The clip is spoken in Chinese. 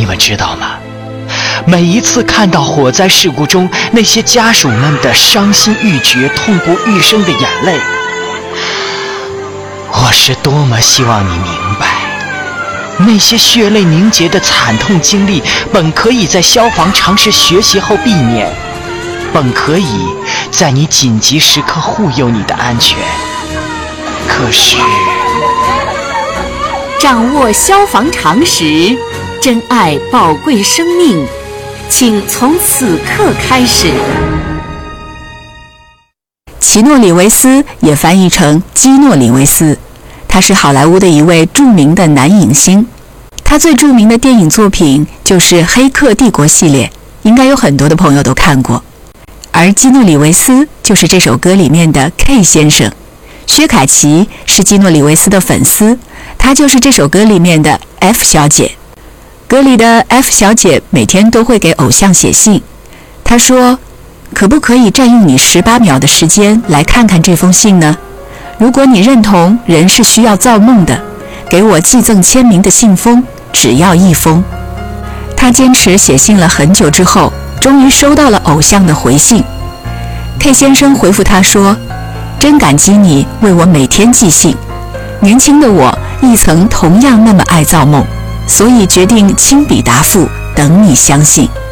们知道吗？每一次看到火灾事故中那些家属们的伤心欲绝、痛不欲生的眼泪，我是多么希望你明白，那些血泪凝结的惨痛经历本可以在消防常识学习后避免，本可以在你紧急时刻护佑你的安全。可是掌握消防常识，珍爱宝贵生命，请从此刻开始。 奇诺里维斯也翻译成基诺里维斯，他是好莱坞的一位著名的男影星。他最著名的电影作品就是《黑客帝国》系列，应该有很多的朋友都看过。而基诺里维斯就是这首歌里面的 K 先生。薛凯琪是基诺里维斯的粉丝，她就是这首歌里面的 F 小姐。歌里的 F 小姐每天都会给偶像写信，她说：可不可以占用你18秒的时间来看看这封信呢？如果你认同人是需要造梦的，给我寄赠签名的信封，只要1封。她坚持写信了很久之后，终于收到了偶像的回信。K 先生回复她说：真感激你为我每天寄信，年轻的我亦曾同样那么爱造梦，所以决定亲笔答复，等你相信。